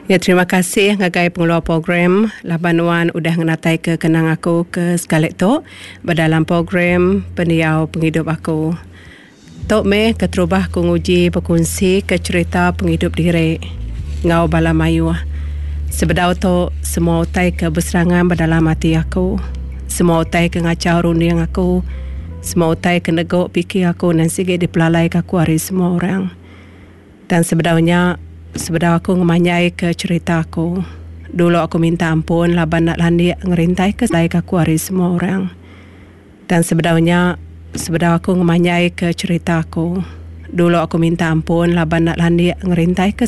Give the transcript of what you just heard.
Ya, terima kasih ngagai pengeluar program Laban Wan udah ngenatai ke kenang aku ke sekali tu berdalam program Pendiau Penghidup Aku. Tok meh keterubah ku nguji berkongsi ke cerita penghidup diri ngau bala mayu. Sebedau tu semua utai ke berserangan berdalam hati aku. Semua utai ke ngacau runding aku. Semua utai ke negok fikir aku dan sikit dipelalai ke aku hari semua orang. Dan sebedau aku ngemanyai ke cerita aku. Dulu aku minta ampun laban nak landik ngerintai ke aku hari semua orang. Dan sebedau aku ngemanyai ke cerita aku. Dulu aku minta ampun laban nak landik ngerintai ke